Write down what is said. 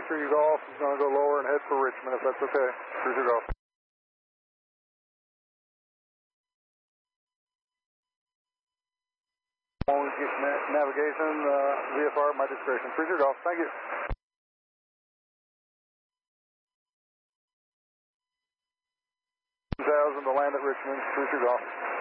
Cruiser Golf is going to go lower and head for Richmond, if that's okay. Cruiser Golf. Navigation, VFR at my discretion. Cruiser Golf, thank you. 2000 to land at Richmond, Cruiser Golf.